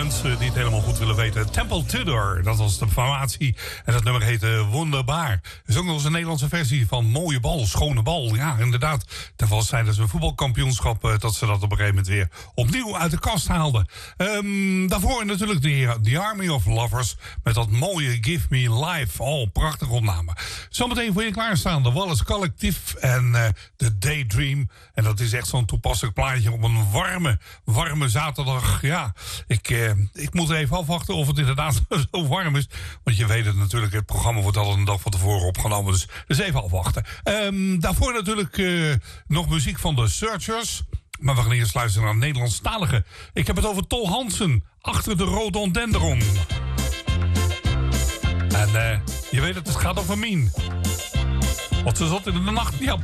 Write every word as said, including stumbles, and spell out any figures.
mensen die het helemaal goed willen weten. Temple Tudor, dat was de formatie. En dat nummer heette Wonderbaar. Er is ook nog eens een Nederlandse versie van Mooie Bal, Schone Bal. Ja, inderdaad. Dat was tijdens een voetbalkampioenschap dat ze dat op een gegeven moment weer opnieuw uit de kast haalden. Um, daarvoor natuurlijk de, The Army of Lovers met dat mooie Give Me Life. Oh, prachtige opname. Zometeen voor je klaarstaan de Wallace Collectief en uh, de Daydream. En dat is echt zo'n toepasselijk plaatje op een warme, warme zaterdag. Ja, ik, uh, ik moet er even afwachten of het inderdaad zo warm is. Want je weet het natuurlijk, het programma wordt al een dag van tevoren opgenomen. Dus, dus even afwachten. Um, daarvoor natuurlijk uh, nog muziek van de Searchers. Maar we gaan eerst luisteren naar Nederlandstalige. Ik heb het over Tol Hansen, Achter de Rhododendron. En uh, je weet het, het gaat over Mien. Want ze zat in de nacht, ja,